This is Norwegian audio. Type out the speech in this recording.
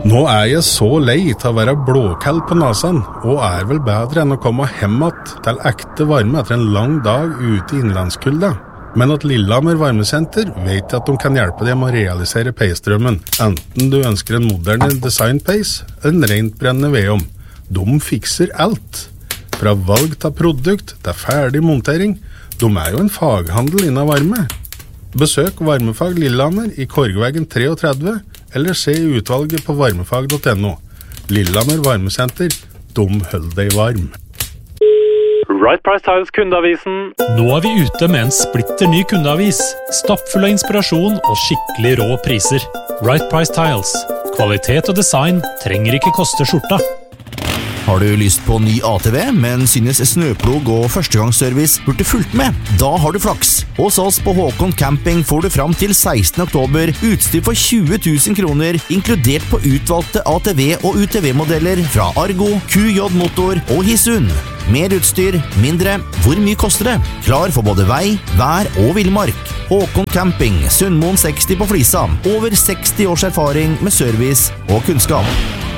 Nå jeg så lei til å være blåkall på nasen, og vel bedre enn å komme hjem til ekte varme etter en lang dag ute i innlandskulda. Men at Lillehammer varmesenter vet at de kan hjelpe deg med å realisere peisdrømmen, enten du ønsker en moderne design-peis eller en rent brennende vedom. De fikser alt. Fra valg til produkt til ferdig montering. De jo en faghandel innen varme. Besøk Varmefag Lillehammer i Korgveggen 33, eller se utvalget på varmefag.no. Lillehammer varmesenter, de holder deg varm. Right Price Tiles kundeavisen. Nå vi ute med en splitter ny kundeavis. Stappfull av inspirasjon og skikkelig rå priser. Right Price Tiles. Kvalitet og design trenger ikke koste skjorta. Har du lyst på ny ATV, men synes snøplog og førstegangsservice burde fulgt med? Da har du flaks. Hos oss på Håkon Camping får du fram til 16. oktober utstyr for 20 000 kroner, inkludert på utvalgte ATV- og UTV-modeller fra Argo, QJ Motor og Hisun. Mer utstyr, mindre. Hvor mye koster det? Klar for både vei, vær og villmark. Håkon Camping, Sundmoen 60 på Flisa. Over 60 års erfaring med service og kunnskap.